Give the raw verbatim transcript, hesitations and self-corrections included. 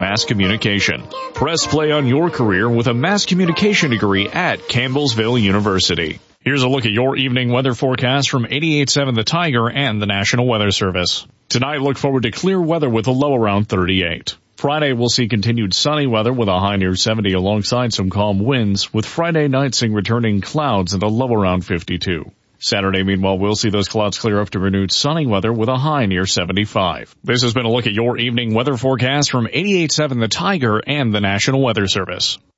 mass communication. Press play on your career with a mass communication degree at Campbellsville University. Here's a look at your evening weather forecast from eighty-eight point seven The Tiger and the National Weather Service. Tonight, look forward to clear weather with a low around thirty-eight. Friday, we'll see continued sunny weather with a high near seventy alongside some calm winds, with Friday night seeing returning clouds and a low around fifty-two. Saturday, meanwhile, we'll see those clouds clear up to renewed sunny weather with a high near seventy-five. This has been a look at your evening weather forecast from eighty-eight point seven The Tiger and the National Weather Service.